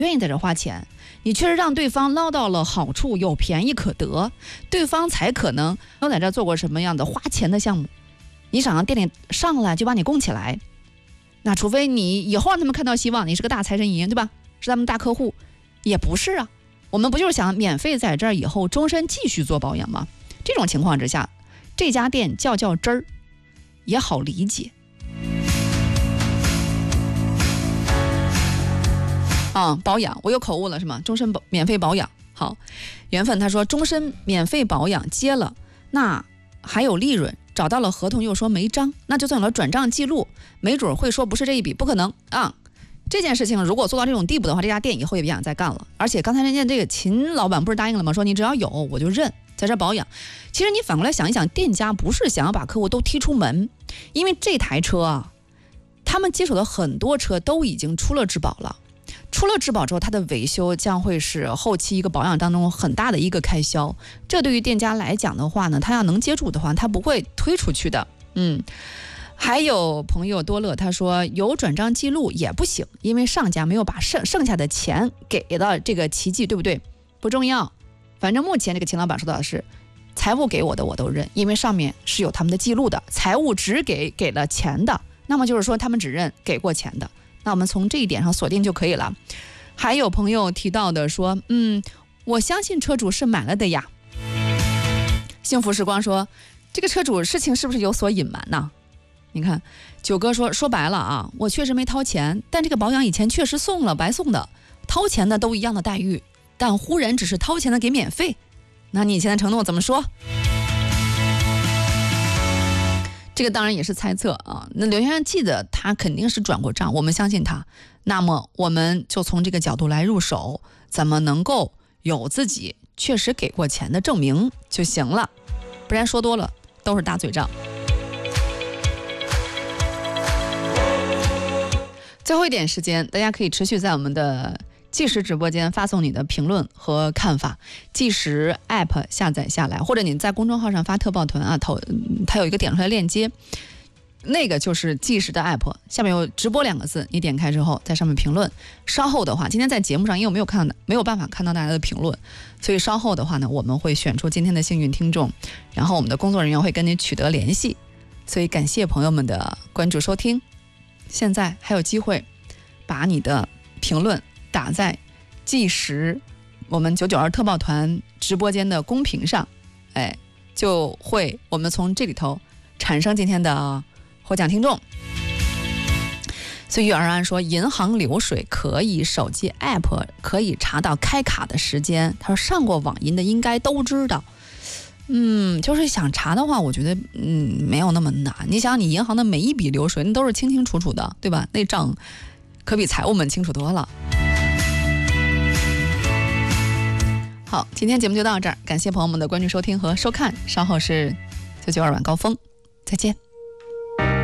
愿意在这花钱，你确实让对方捞到了好处，有便宜可得，对方才可能都在这做过什么样的花钱的项目。你想让店里上来就把你供起来，那除非你以后让他们看到希望，你是个大财神爷，对吧？是他们大客户，也不是啊。我们不就是想免费在这儿以后终身继续做保养吗？这种情况之下，这家店较真儿也好理解。保养我有口误了是吗？终身免费保养。好，缘分他说终身免费保养接了，那还有利润，找到了合同又说没章，那就算有了转账记录，没准会说不是这一笔，不可能啊。这件事情如果做到这种地步的话，这家店以后也别想再干了。而且刚才人家这个秦老板不是答应了吗？说你只要有我就认，在这保养。其实你反过来想一想，店家不是想要把客户都踢出门，因为这台车啊，他们接手的很多车都已经出了质保了。出了质保之后，它的维修将会是后期一个保养当中很大的一个开销。这对于店家来讲的话呢，他要能接住的话，他不会推出去的。还有朋友多乐他说有转账记录也不行，因为上家没有把剩下的钱给了这个奇迹，对不对？不重要，反正目前这个秦老板说到的是财务给我的我都认，因为上面是有他们的记录的，财务只给了钱的，那么就是说他们只认给过钱的，那我们从这一点上锁定就可以了。还有朋友提到的说我相信车主是买了的呀。幸福时光说这个车主事情是不是有所隐瞒呢？你看九哥说白了啊，我确实没掏钱，但这个保养以前确实送了，白送的，掏钱的都一样的待遇，但忽然只是掏钱的给免费，那你以前的承诺怎么说？这个当然也是猜测啊。那刘先生记得他肯定是转过账，我们相信他，那么我们就从这个角度来入手，怎么能够有自己确实给过钱的证明就行了，不然说多了都是大嘴仗。最后一点时间，大家可以持续在我们的计时直播间发送你的评论和看法。计时 App 下载下来，或者你在公众号上发特报团啊，它有一个点出来链接，那个就是计时的 App， 下面有直播2个字，你点开之后在上面评论。稍后的话，今天在节目上因为我没有办法看到大家的评论，所以稍后的话呢，我们会选出今天的幸运听众，然后我们的工作人员会跟你取得联系。所以感谢朋友们的关注收听。现在还有机会把你的评论打在计时我们992特报团直播间的公屏上，就会我们从这里头产生今天的获奖听众。随遇而安说银行流水可以，手机 app 可以查到开卡的时间。他说上过网银的应该都知道。就是想查的话，我觉得没有那么难。你想你银行的每一笔流水那都是清清楚楚的，对吧？那账可比财务们清楚多了。好，今天节目就到这儿，感谢朋友们的关注收听和收看，稍后是992晚高峰，再见。